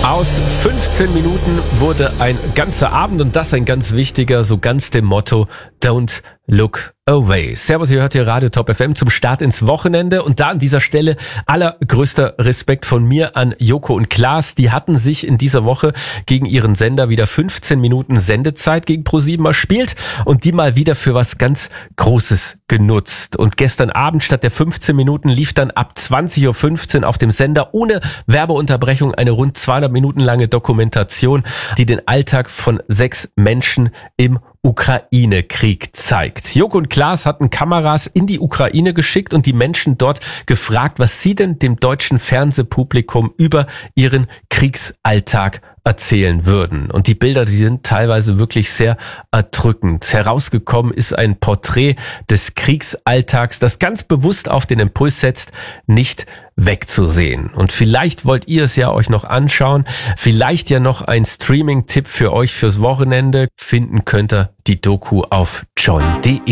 Aus 15 Minuten wurde ein ganzer Abend und das ein ganz wichtiger, so ganz dem Motto Don't Look Away. Servus, ihr hört hier Radio Top FM zum Start ins Wochenende und da an dieser Stelle allergrößter Respekt von mir an Joko und Klaas. Die hatten sich in dieser Woche gegen ihren Sender wieder 15 Minuten Sendezeit gegen ProSieben erspielt und die mal wieder für was ganz Großes genutzt. Und gestern Abend statt der 15 Minuten lief dann ab 20.15 Uhr auf dem Sender ohne Werbeunterbrechung eine rund 200 Minuten lange Dokumentation, die den Alltag von 6 Menschen im Ukraine-Krieg zeigt. Joko und Klaas hatten Kameras in die Ukraine geschickt und die Menschen dort gefragt, was sie denn dem deutschen Fernsehpublikum über ihren Kriegsalltag erzählen würden. Und die Bilder, die sind teilweise wirklich sehr erdrückend. Herausgekommen ist ein Porträt des Kriegsalltags, das ganz bewusst auf den Impuls setzt, nicht wegzusehen. Und vielleicht wollt ihr es ja euch noch anschauen, vielleicht ja noch ein Streaming-Tipp für euch fürs Wochenende. Finden könnt ihr die Doku auf join.de.